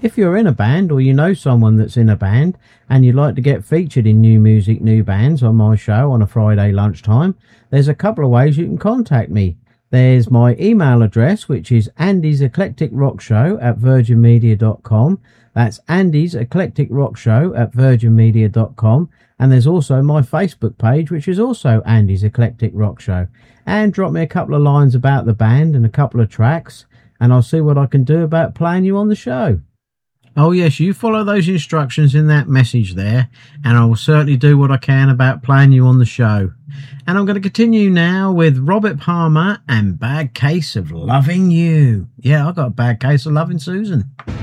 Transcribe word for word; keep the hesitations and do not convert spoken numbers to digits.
If you're in a band or you know someone that's in a band and you'd like to get featured in New Music, New Bands on my show on a Friday lunchtime, there's a couple of ways you can contact me. There's my email address, which is Andy's Eclectic Rock Show at virgin media dot com. That's Andy's Eclectic Rock Show at virgin media dot com. And there's also my Facebook page, which is also Andy's Eclectic Rock Show. And drop me a couple of lines about the band and a couple of tracks, and I'll see what I can do about playing you on the show. Oh yes, you follow those instructions in that message there, and I will certainly do what I can about playing you on the show. And I'm going to continue now with Robert Palmer and Bad Case of Loving You. Yeah, I got a bad case of loving Susan.